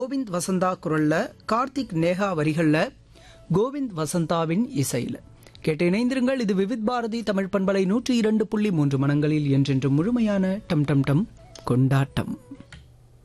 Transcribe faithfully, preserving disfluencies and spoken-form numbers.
கோவிந்த் வசந்தா குரல்ல கார்த்திக் நேஹா வரிகள்ல கோவிந்த் வசந்தாவின் இசையில் கேட்டு இணைந்திருங்கள். இது விவித் பாரதி தமிழ் பண்பலை நூற்றி இரண்டு புள்ளி மூன்று மனங்களில் என்றென்று முழுமையான டம் டம் டம் கொண்டாட்டம்.